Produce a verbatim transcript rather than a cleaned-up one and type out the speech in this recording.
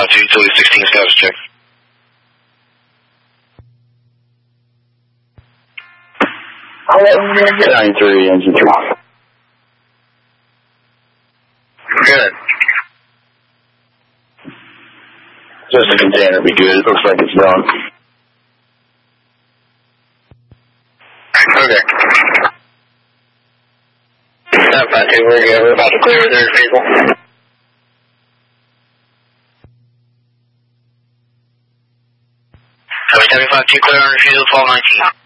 five two, utility sixteen, status check. nine three, engine three. Good. Just a container would be good. It looks like it's done. Okay. seven five two, we're good. We're about to clear their vehicle. seven five two, clear on refusal, twelve nineteen.